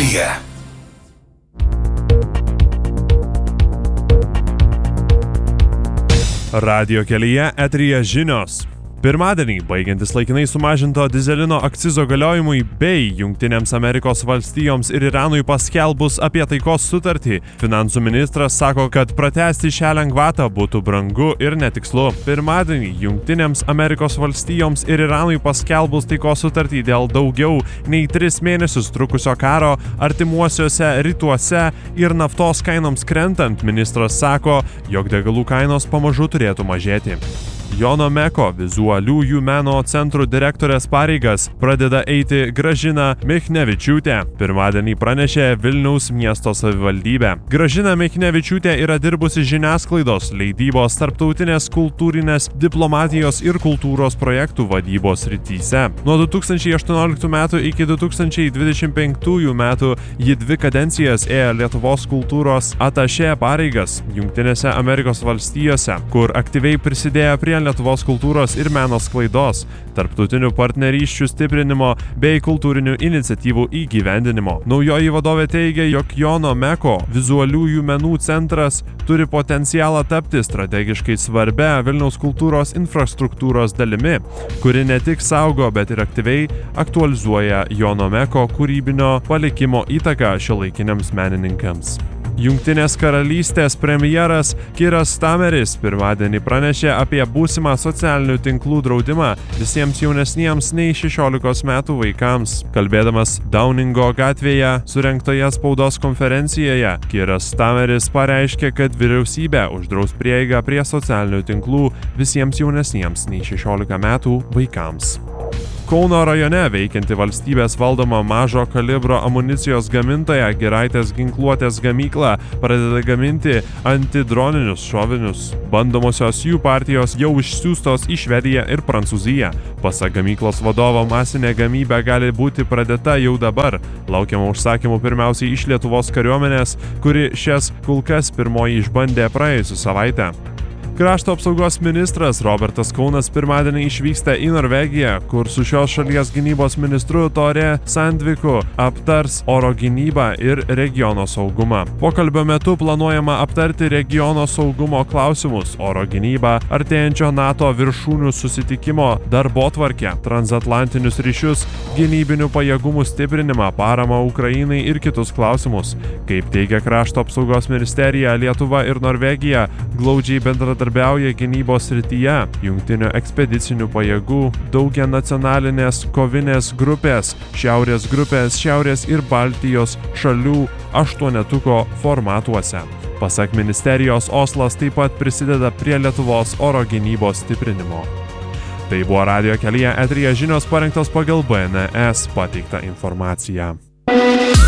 kelyje. Radio kelyje eteryje žinios. Pirmadienį, baigiantis laikinai sumažinto dizelino akcizo galiojimui bei Jungtinėms Amerikos valstijoms ir Iranui paskelbus apie taikos sutartį, finansų ministras sako, kad pratęsti šią lengvatą būtų brangu ir netikslu. Pirmadienį, Jungtinėms Amerikos valstijoms ir Iranui paskelbus taikos sutartį dėl daugiau nei 3 mėnesius trukusio karo artimuosiuose rytuose ir naftos kainoms krentant, ministras sako, jog degalų kainos pamažu turėtų mažėti. Jono Meko vizualiųjų meno centrų direktorės pareigas pradeda eiti Gražina Michnevičiūtė. Pirmadienį pranešė Vilniaus miesto savivaldybė. Gražina Michnevičiūtė yra dirbusi žiniasklaidos, leidybos, tarptautinės kultūrinės, diplomatijos ir kultūros projektų vadybos srityse. Nuo 2018 metų iki 2025 metų ji 2 kadencijas ėjo Lietuvos kultūros atašė pareigas Jungtinėse Amerikos valstijose, kur aktyviai prisidėjo prie Lietuvos kultūros ir meno sklaidos, tarptautinių partnerysčių stiprinimo bei kultūrinių iniciatyvų įgyvendinimo. Naujoji vadovė teigia, jog Jono Meko vizualiųjų menų centras turi potencialą tapti strategiškai svarbia Vilniaus kultūros infrastruktūros dalimi, kuri ne tik saugo, bet ir aktyviai aktualizuoja Jono Meko kūrybinio palikimo įtaką šiuolaikiniams menininkams. Jungtinės karalystės premjeras Kiras Stameris pirmadienį pranešė apie būsimą socialinių tinklų draudimą visiems jaunesniems nei 16 metų vaikams. Kalbėdamas Downingo gatvėje surengtoje spaudos konferencijoje, Kiras Stameris pareiškė, kad vyriausybė uždraus prieigą prie socialinių tinklų visiems jaunesniems nei 16 metų vaikams. Kauno rajone veikianti valstybės valdoma mažo kalibro amunicijos gamintoja Giraitės ginkluotės gamykla pradeda gaminti antidroninius šovinius. Bandomosios jų partijos jau išsiųstos į Švediją ir Prancūziją. Pasak gamyklos vadovo, masinė gamyba gali būti pradėta jau dabar. Laukiama užsakymų pirmiausiai iš Lietuvos kariuomenės, kuri šias kulkas pirmoji išbandė praėjusią savaitę. Krašto apsaugos ministras Robertas Kaunas pirmadienį išvyksta į Norvegiją, kur su šios šalies gynybos ministru Tore Sandviku aptars oro gynybą ir regiono saugumą. Pokalbio metu planuojama aptarti regiono saugumo klausimus, oro gynybą, artėjančio NATO viršūnių susitikimo darbotvarkę, transatlantinius ryšius, gynybinių pajėgumų stiprinimą, paramą Ukrainai ir kitus klausimus. Kaip teigia Krašto apsaugos ministerija, Lietuva ir Norvegija glaudžiai bendradarbiauja gynybos srityje, jungtinių ekspedicinių pajėgų, daugia nacionalinės kovinės grupės, Šiaurės ir Baltijos šalių 8-tuko formatuose. Pasak ministerijos, Oslas taip pat prisideda prie Lietuvos oro gynybos stiprinimo. Tai buvo Radio kelyje eteryje žinios parengtos pagal BNS pateiktą informaciją.